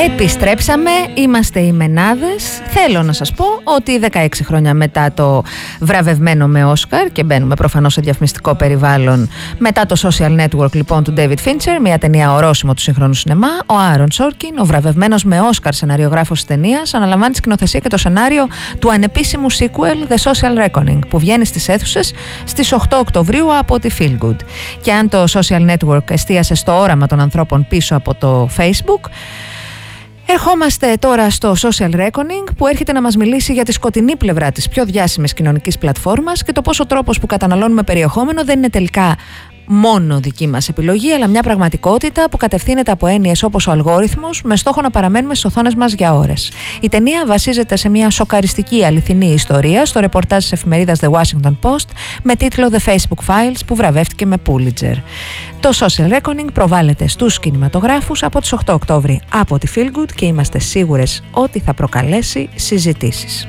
Επιστρέψαμε, είμαστε οι Μενάδες. Θέλω να σας πω ότι 16 χρόνια μετά το βραβευμένο με Όσκαρ, και μπαίνουμε προφανώς σε διαφημιστικό περιβάλλον, μετά το Social Network λοιπόν του David Fincher, μια ταινία ορόσημο του σύγχρονου σινεμά, ο Άρον Σόρκιν, ο βραβευμένος με Όσκαρ σεναριογράφος της ταινίας, αναλαμβάνει τη σκηνοθεσία και το σενάριο του ανεπίσημου sequel The Social Reckoning, που βγαίνει στις αίθουσες στις 8 Οκτωβρίου από τη Feel Good. Και αν το Social Network εστίασε στο όραμα των ανθρώπων πίσω από το Facebook, ερχόμαστε τώρα στο Social Reckoning, που έρχεται να μας μιλήσει για τη σκοτεινή πλευρά της πιο διάσημης κοινωνικής πλατφόρμας και το πώς ο τρόπος που καταναλώνουμε περιεχόμενο δεν είναι τελικά μόνο δική μας επιλογή, αλλά μια πραγματικότητα που κατευθύνεται από έννοιες όπως ο αλγόριθμος, με στόχο να παραμένουμε στις οθόνες μας για ώρες. Η ταινία βασίζεται σε μια σοκαριστική αληθινή ιστορία στο ρεπορτάζ της εφημερίδας The Washington Post με τίτλο The Facebook Files, που βραβεύτηκε με Pulitzer. Το Social Reckoning προβάλλεται στους κινηματογράφους από τις 8 Οκτώβρη από τη Feel Good και είμαστε σίγουρες ότι θα προκαλέσει συζητήσεις.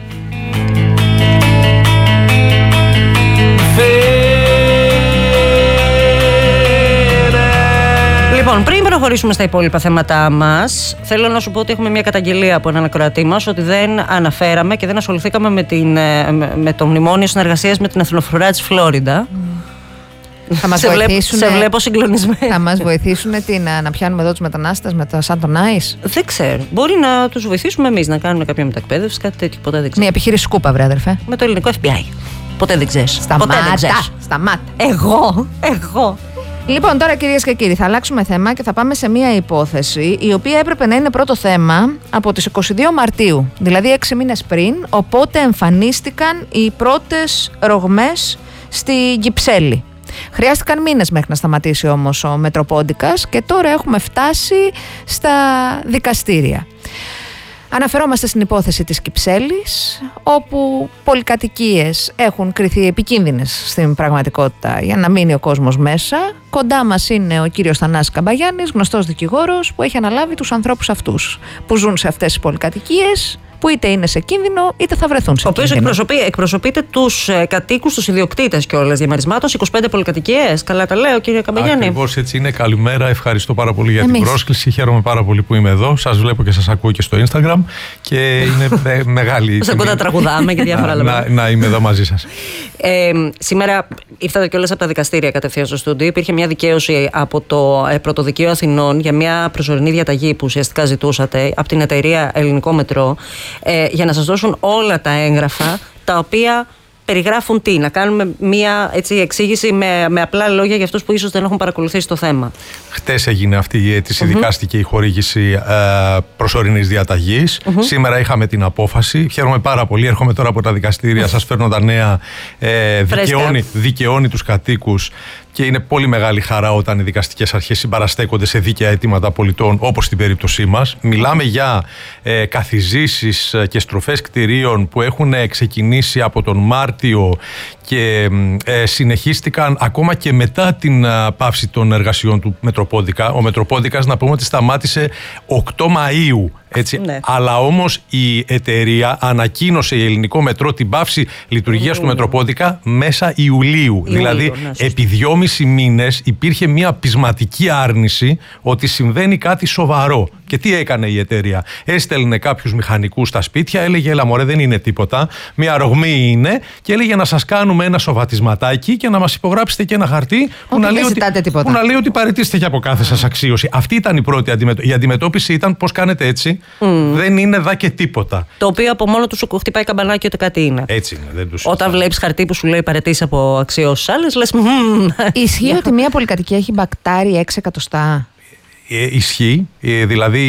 Λοιπόν, πριν προχωρήσουμε στα υπόλοιπα θέματά μας, θέλω να σου πω ότι έχουμε μια καταγγελία από έναν ακροατή μας ότι δεν αναφέραμε και δεν ασχοληθήκαμε με το μνημόνιο συνεργασίας με την Εθνοφρουρά της Φλόριντα. Θα μας βοηθήσουν. Σε βλέπω συγκλονισμένη. Θα μας βοηθήσουν να πιάνουμε εδώ τους μετανάστες σαν τον Άις. Δεν ξέρω. Μπορεί να τους βοηθήσουμε εμείς να κάνουμε κάποια μετακπαίδευση, κάτι τέτοιο. Ποτέ δεν ξέρω. Μια επιχείρηση σκούπα, βρε αδερφέ. Με το ελληνικό FBI. Ποτέ δεν ξέρεις. Σταμάτα. Εγώ. Λοιπόν, τώρα κυρίες και κύριοι, θα αλλάξουμε θέμα και θα πάμε σε μια υπόθεση η οποία έπρεπε να είναι πρώτο θέμα από τις 22 Μαρτίου, δηλαδή 6 μήνες πριν, οπότε εμφανίστηκαν οι πρώτες ρογμές στη Κυψέλη. Χρειάστηκαν μήνες μέχρι να σταματήσει όμως ο Μετροπόντικας και τώρα έχουμε φτάσει στα δικαστήρια. Αναφερόμαστε στην υπόθεση της Κυψέλης, όπου πολυκατοικίες έχουν κριθεί επικίνδυνες στην πραγματικότητα για να μείνει ο κόσμος μέσα. Κοντά μας είναι ο κύριος Θανάσης Καμπαγιάννης, γνωστός δικηγόρος, που έχει αναλάβει τους ανθρώπους αυτούς που ζουν σε αυτές τις πολυκατοικίες, που είτε είναι σε κίνδυνο είτε θα βρεθούν σε κίνδυνο. Ο οποίος εκπροσωπείται τους κατοίκους, τους ιδιοκτήτες κιόλας διαμερισμάτων, 25 πολυκατοικίες. Καλά τα λέω, κύριε Καμπαγιάννη. Ακριβώς έτσι είναι. Καλημέρα. Ευχαριστώ πάρα πολύ για την πρόσκληση. Χαίρομαι πάρα πολύ που είμαι εδώ. Σας βλέπω και σας ακούω και στο Instagram. Και είναι μεγάλη. Σας ακούω να τραγουδάμε και διάφορα άλλα. Να είμαι εδώ μαζί σας. Σήμερα ήρθατε κιόλας από τα δικαστήρια κατευθείαν στο στούντιο. Υπήρχε μια δικαίωση από το Πρωτοδικείο Αθηνών για μια προσωρινή διαταγή που ουσιαστικά ζητούσατε από την εταιρεία Ελληνικό Μετρό, για να σας δώσουν όλα τα έγγραφα τα οποία περιγράφουν τι. Να κάνουμε μια εξήγηση με απλά λόγια για αυτούς που ίσως δεν έχουν παρακολουθήσει το θέμα. Χτες έγινε αυτή η αίτηση, δικάστηκε η χορήγηση προσωρινής διαταγής. Σήμερα είχαμε την απόφαση. Χαίρομαι πάρα πολύ. Έρχομαι τώρα από τα δικαστήρια, σας φέρνω τα νέα. Δικαιώνει τους κατοίκους. Και είναι πολύ μεγάλη χαρά όταν οι δικαστικές αρχές συμπαραστέκονται σε δίκαια αιτήματα πολιτών, όπως στην περίπτωσή μας. Μιλάμε για καθιζήσεις και στροφές κτηρίων που έχουν ξεκινήσει από τον Μάρτιο και συνεχίστηκαν ακόμα και μετά την πάυση των εργασιών του Μετροπόντικα. Ο Μετροπόντικας, να πούμε ότι σταμάτησε 8 Μαΐου. Έτσι. Ναι. Αλλά όμως η εταιρεία ανακοίνωσε, η Ελληνικό Μετρό, την πάυση λειτουργίας του Μετροπόντικα μέσα Ιουλίου. Δηλαδή επί 2,5 μήνες υπήρχε μια πεισματική άρνηση ότι συμβαίνει κάτι σοβαρό. Και τι έκανε η εταιρεία? Έστελνε κάποιους μηχανικούς στα σπίτια, έλεγε έλα μωρέ, δεν είναι τίποτα, μια ρογμή είναι, και έλεγε να σας κάνουμε ένα σοβατισματάκι και να μας υπογράψετε και ένα χαρτί που να λέει ότι παραιτήσετε και από κάθε σας αξίωση. Αυτή ήταν η πρώτη αντιμετώπιση. Η αντιμετώπιση ήταν πώς κάνετε έτσι, δεν είναι δα και τίποτα. Το οποίο από μόνο του σου χτυπάει καμπανάκι ότι κάτι είναι. Έτσι είναι. Δεν τους όταν βλέπεις χαρτί που σου λέει παραιτήσει από αξιώσεις άλλες, λες. Ισχύει ότι μια πολυκατοικία έχει μπακτάρει 6 εκατοστά? Ισχύει, δηλαδή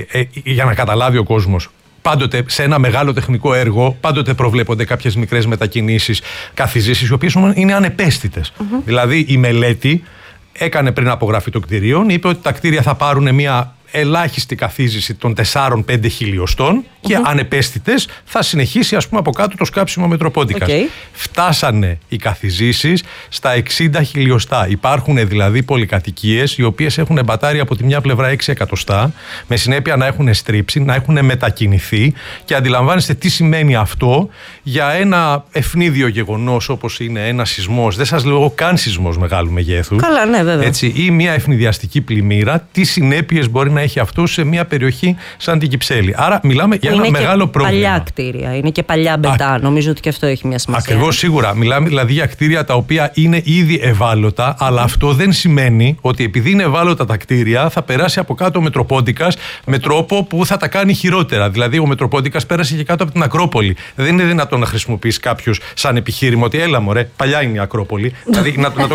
για να καταλάβει ο κόσμος. Πάντοτε σε ένα μεγάλο τεχνικό έργο, πάντοτε προβλέπονται κάποιες μικρές μετακινήσεις, καθιζήσεις, οι οποίες είναι ανεπαίσθητες. Δηλαδή η μελέτη έκανε πριν απογραφή των κτηρίων, είπε ότι τα κτίρια θα πάρουν μια ελάχιστη καθίζηση των 4-5 χιλιοστών και ανεπαίσθητες θα συνεχίσει, ας πούμε, από κάτω το σκάψιμο Μετροπόντικας. Φτάσανε οι καθιζήσεις στα 60 χιλιοστά. Υπάρχουν δηλαδή πολυκατοικίες οι οποίες έχουν μπατάρει από τη μια πλευρά 6 εκατοστά, με συνέπεια να έχουν στρίψει, να έχουν μετακινηθεί, και αντιλαμβάνεστε τι σημαίνει αυτό για ένα ευνίδιο γεγονός όπως είναι ένα σεισμός. Δεν σας λέω καν σεισμός μεγάλου μεγέθους. Καλά, ναι, βέβαια. Έτσι, ή μια ευνηδιαστική πλημμύρα, τι συνέπειες μπορεί να έχει αυτό σε μια περιοχή σαν την Κυψέλη. Άρα μιλάμε για ένα μεγάλο πρόβλημα. Παλιά κτίρια, είναι και παλιά μπετά. Νομίζω ότι και αυτό έχει μια σημασία. Ακριβώς, σίγουρα. Μιλάμε δηλαδή για κτίρια τα οποία είναι ήδη ευάλωτα, αλλά αυτό δεν σημαίνει ότι επειδή είναι ευάλωτα τα κτίρια θα περάσει από κάτω ο Μετροπόντικας με τρόπο που θα τα κάνει χειρότερα. Δηλαδή, ο Μετροπόντικας πέρασε και κάτω από την Ακρόπολη. Δεν είναι δυνατόν να χρησιμοποιήσει κάποιος σαν επιχείρημα ότι έλα μωρέ, παλιά είναι η Ακρόπολη. Δηλαδή,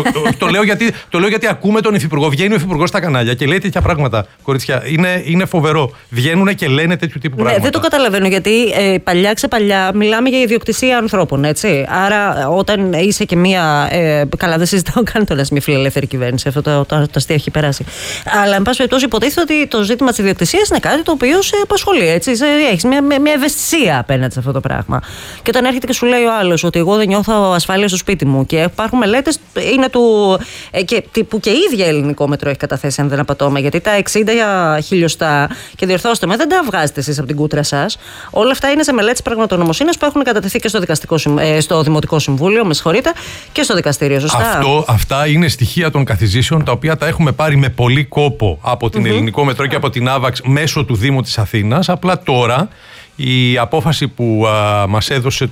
το λέω γιατί ακούμε τον Υφυπουργό. Βγαίνει ο Υφυπουργός στα κανάλια και λέει τέτοια πράγματα. Κορίτσια, είναι φοβερό. Βγαίνουν και λένε τέτοιου τύπου πράγματα. Δεν το καταλαβαίνω γιατί παλιά ξεπαλιά μιλάμε για ιδιοκτησία ανθρώπων, έτσι. Άρα, όταν είσαι και μία. Καλά, δεν συζητάω καν τώρα μια φιλελεύθερη κυβέρνηση. Αυτό το αστείο έχει περάσει. Αλλά, εν πάση περιπτώσει, υποτίθεται ότι το ζήτημα της ιδιοκτησίας είναι κάτι το οποίο σε απασχολεί. Έχεις μια ευαισθησία απέναντι σε αυτό το πράγμα. Και όταν έρχεται και σου λέει ο άλλος ότι εγώ δεν νιώθω ασφάλεια στο σπίτι μου και υπάρχουν μελέτες που και η ίδια Ελληνικό Μετρό έχει καταθέσει, αν δεν απατώμε, γιατί τα 60 χιλιοστά, και διορθώστε με, δεν τα βγάζετε εσείς από την κούτρα σας. Όλα αυτά είναι σε μελέτες πραγματονομοσύνης που έχουν κατατεθεί και στο Δημοτικό Συμβούλιο, με συγχωρείτε, και στο δικαστήριο. Σωστά. Αυτά είναι στοιχεία των καθιζήσεων τα οποία τα έχουμε πάρει με πολύ κόπο από την Ελληνικό Μετρό και από την ΑΒΑΞ μέσω του Δήμου της Αθήνας. Απλά τώρα η απόφαση που μας έδωσε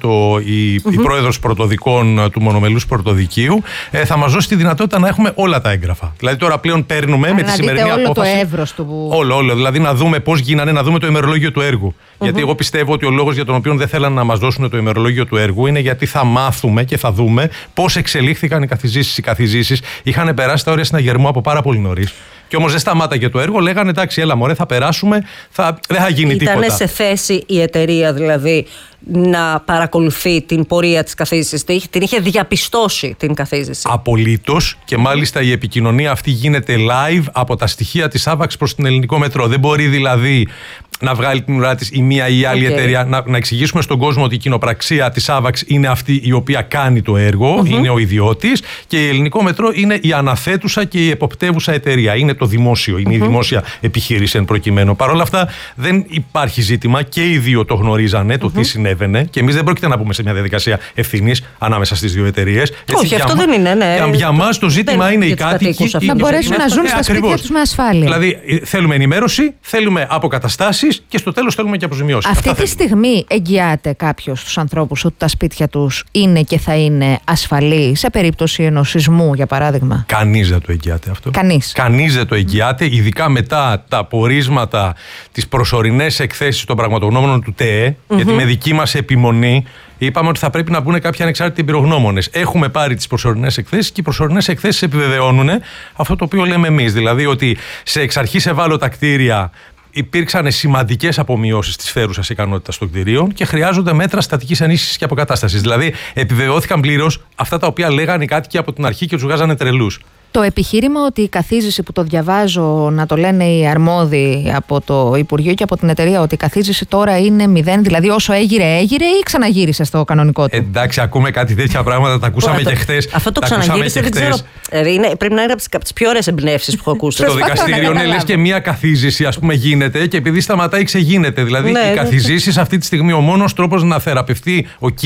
η πρόεδρος πρωτοδικών του Μονομελούς Πρωτοδικείου θα μας δώσει τη δυνατότητα να έχουμε όλα τα έγγραφα. Δηλαδή τώρα πλέον παίρνουμε με τη σημερινή όλο απόφαση. Το εύρος του. Όλο. Δηλαδή να δούμε πώς γίνανε, να δούμε το ημερολόγιο του έργου. Γιατί εγώ πιστεύω ότι ο λόγος για τον οποίο δεν θέλανε να μας δώσουν το ημερολόγιο του έργου είναι γιατί θα μάθουμε και θα δούμε πώς εξελίχθηκαν οι καθιζήσεις. Οι καθιζήσεις είχαν περάσει τα όρια συναγερμού από πάρα πολύ νωρίς. Και όμως δεν σταμάταγε το έργο, λέγανε εντάξει, έλα μωρέ, θα περάσουμε, δεν θα γίνει τίποτα. Ήτανε σε θέση η εταιρεία δηλαδή να παρακολουθεί την πορεία της καθίζησης, την είχε διαπιστώσει την καθίζηση. Απολύτως, και μάλιστα η επικοινωνία αυτή γίνεται live από τα στοιχεία της ΑΒΑΞ προς την Ελληνικό Μετρό. Δεν μπορεί δηλαδή να βγάλει την ουρά της η μία ή η άλλη εταιρεία. Να εξηγήσουμε στον κόσμο ότι η κοινοπραξία της ΑΒΑΞ είναι αυτή η οποία κάνει το έργο, είναι ο ιδιώτης, και η Ελληνικό Μετρό είναι η αναθέτουσα και η εποπτεύουσα εταιρεία. Είναι το δημόσιο, είναι η δημόσια επιχείρηση εν προκειμένου. Παρ' όλα αυτά δεν υπάρχει ζήτημα, και οι δύο το γνωρίζανε το τι συνέβαινε, και εμείς δεν πρόκειται να πούμε σε μια διαδικασία ευθύνης ανάμεσα στις δύο εταιρείες. Όχι, αυτό δεν είναι. Ναι. Για μας το ζήτημα είναι οι κάτοικοι να μπορέσουν να ζουν στα σπίτια τους με ασφάλεια. Δηλαδή θέλουμε ενημέρωση, θέλουμε αποκαταστάσεις και στο τέλος θέλουμε και αποζημιώσεις. Αυτή τη στιγμή εγγυάται κάποιος στους ανθρώπους ότι τα σπίτια τους είναι και θα είναι ασφαλή σε περίπτωση ενός σεισμού, για παράδειγμα? Κανείς δεν το εγγυάται αυτό. Κανείς δεν το εγγυάται, ειδικά μετά τα πορίσματα, τις προσωρινές εκθέσεις των πραγματογνώμονων του ΤΕΕ, γιατί με δική μας επιμονή είπαμε ότι θα πρέπει να μπουν κάποιοι ανεξάρτητοι εμπειρογνώμονες. Έχουμε πάρει τις προσωρινές εκθέσεις και οι προσωρινές εκθέσεις επιβεβαιώνουν αυτό το οποίο λέμε εμείς. Δηλαδή ότι σε εξ αρχής ευάλωτα κτίρια υπήρξαν σημαντικές απομειώσεις της φέρουσας ικανότητας των κτηρίων και χρειάζονται μέτρα στατικής ενίσχυσης και αποκατάστασης. Δηλαδή, επιβεβαιώθηκαν πλήρως αυτά τα οποία λέγανε οι κάτοικοι από την αρχή και τους βγάζανε τρελούς. Το επιχείρημα ότι η καθίζηση, που το διαβάζω να το λένε οι αρμόδιοι από το Υπουργείο και από την εταιρεία, ότι η καθίζηση τώρα είναι 0, δηλαδή όσο έγειρε ή ξαναγύρισε στο κανονικό του? Εντάξει, ακούμε κάτι τέτοια πράγματα, τα ακούσαμε και χθες. Αυτό το ξαναγύρισε, δεν ξέρω. Πρέπει να είναι από τις πιο ωραίες εμπνεύσεις που έχω ακούσει. Στο δικαστήριο λες και μία καθίζηση, ας πούμε, γίνεται, και επειδή σταματάει, ξεγίνεται. Δηλαδή, οι καθιζήσεις αυτή τη στιγμή ο μόνος τρόπος να θεραπευτεί ο